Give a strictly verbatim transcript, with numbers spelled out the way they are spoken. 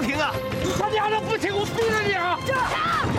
能停啊！ 他娘的不停，我毙了你啊！